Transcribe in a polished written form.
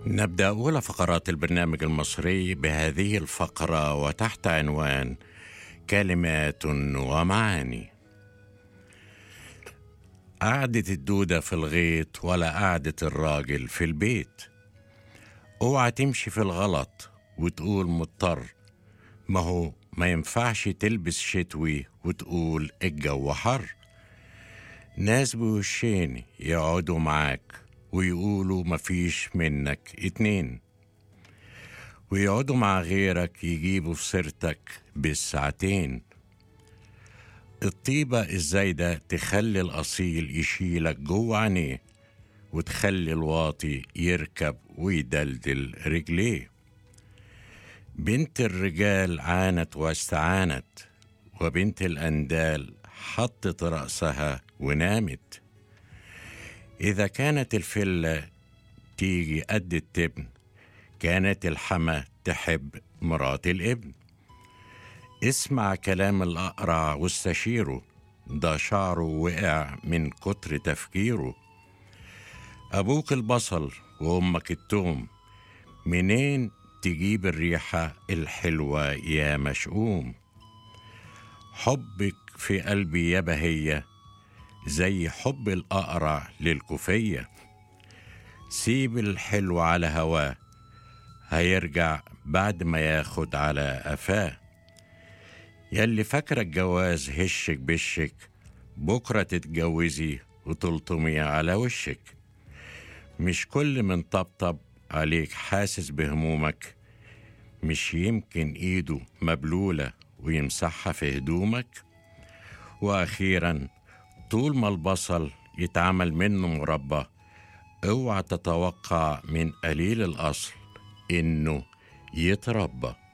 نبدأ أولى فقرات البرنامج المصري بهذه الفقرة وتحت عنوان كلمات ومعاني. قعدة الدودة في الغيط ولا قعدة الراجل في البيت. اوعى تمشي في الغلط وتقول مضطر، ما هو ما ينفعش تلبس شتوي وتقول الجو حر. ناس بوشين يقعدوا معاك ويقولوا مفيش منك اتنين، ويقعدوا مع غيرك يجيبوا في سيرتك بالساعتين. الطيبة الزايدة تخلي الأصيل يشيلك جوه عينيه، وتخلي الواطي يركب ويدلدل رجليه. بنت الرجال عانت واستعانت، وبنت الأندال حطت رأسها ونامت. إذا كانت الفلة تيجي قد التبن، كانت الحما تحب مرات الابن. اسمع كلام الأقرع واستشيره، ده شعره وقع من كتر تفكيره. أبوك البصل وأمك التوم، منين تجيب الريحة الحلوة يا مشؤوم؟ حبك في قلبي يا بهية زي حب الأقرع للكوفية. سيب الحلو على هواه، هيرجع بعد ما ياخد على قفاه. ياللي فاكرة الجواز هشك بشك، بكرة تتجوزي وتلطمي على وشك. مش كل من طبطب عليك حاسس بهمومك، مش يمكن ايده مبلولة ويمسحها في هدومك. واخيرا، طول ما البصل يتعمل منه مربى، اوعى تتوقع من قليل الأصل إنه يتربى.